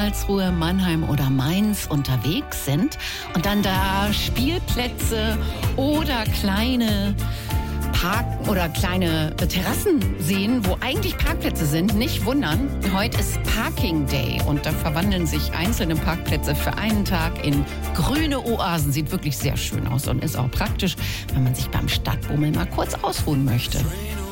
Karlsruhe, Mannheim oder Mainz unterwegs sind und dann da Spielplätze oder kleine Terrassen sehen, wo eigentlich Parkplätze sind, nicht wundern. Heute ist Parking Day und da verwandeln sich einzelne Parkplätze für einen Tag in grüne Oasen. Sieht wirklich sehr schön aus und ist auch praktisch, wenn man sich beim Stadtbummel mal kurz ausruhen möchte.